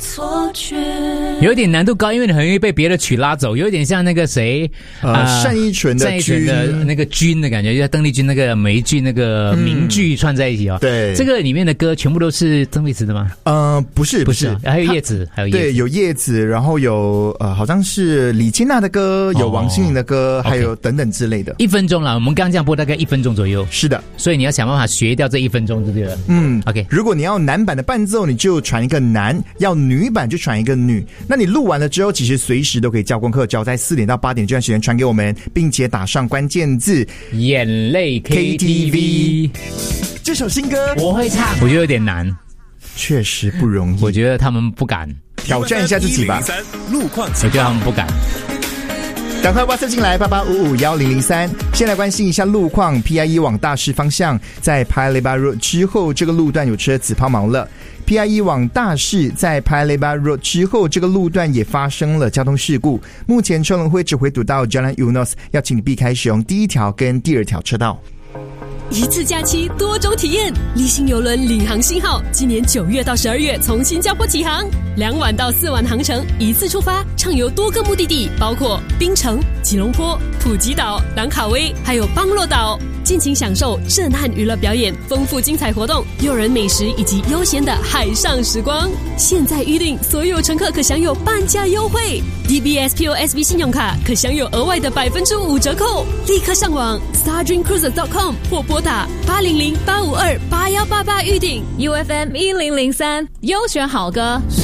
错觉。 有一点难度高，因为你很容易被别的曲拉走，有一点像那个谁， 单依纯的那个君的感觉，就邓丽君那个梅剧那个名剧串在一起哦。 对， 这个里面的歌全部都是曾沛慈的吗？ 不是， 还有叶子， 对，有叶子，然后有好像是李清娜的歌，有王心凌的歌，还有等等之类的。 1分钟了，我们刚这样播大概1分钟左右。 是的， 所以你要想办法学掉这1分钟就对了。OK。 如果你要男版的伴奏，你就传一个男；要女版就传一个女。那你录完了之后，其实随时都可以交功课，只要在4点到8点这段时间传给我们，并且打上关键字 “眼泪 KTV”。 这首新歌我会唱，我觉得有点难， 确实不容易。 我觉得他们不敢挑战一下自己吧。 路况， 我觉得他们不敢。 赶快 WhatsApp 进来88551003，先来关心一下路况。PIE 往大市方向，在 Paya Lebar Road 之后，这个路段有车子抛锚了。PIE 往大市，在 Paya Lebar Road 之后，这个路段也发生了交通事故。目前车龙会只会堵到 Jalan Eunos， 要请你避开使用第1条跟第2条车道。 一次假期多种体验，立新邮轮领航信号今年9月到12月从新加坡起航，2晚到4晚航程，一次出发，畅游多个目的地，包括槟城、吉隆坡、普吉岛、兰卡威，还有邦洛岛，尽情享受震撼娱乐表演、丰富精彩活动、诱人美食以及悠闲的海上时光。现在预订，所有乘客可享有半价优惠， DBS POSB 信用卡可享有额外的5%折扣。立刻上网 stardreamcruises.com 或拨打800-852-8188预订。 UFM 1003优选好歌。